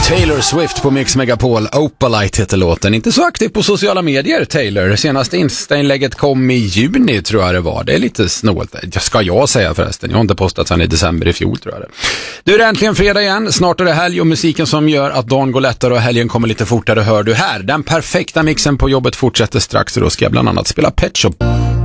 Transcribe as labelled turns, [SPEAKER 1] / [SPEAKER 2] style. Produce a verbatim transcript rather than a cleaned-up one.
[SPEAKER 1] Taylor Swift på Mix Megapol. Opalite heter låten. Inte så aktiv på sociala medier, Taylor. Senaste Insta-inlägget kom i juni, tror jag det var. Det är lite snålt. Det ska jag säga förresten. Jag har inte postat sedan i december i fjol, tror jag det. Du, är det äntligen fredag igen. Snart är det helg och musiken som gör att dagen går lättare och helgen kommer lite fortare hör du här. Den perfekta mixen på jobbet fortsätter strax och då ska jag bland annat spela Pet Shop.